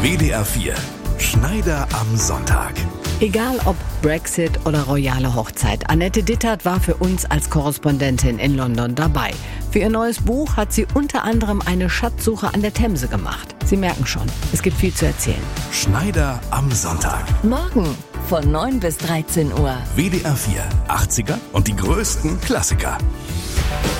WDR 4. Schneider am Sonntag. Egal ob Brexit oder royale Hochzeit, Annette Dittert war für uns als Korrespondentin in London dabei. Für ihr neues Buch hat sie unter anderem eine Schatzsuche an der Themse gemacht. Sie merken schon, es gibt viel zu erzählen. Schneider am Sonntag. Morgen von 9 bis 13 Uhr. WDR 4. 80er und die größten Klassiker.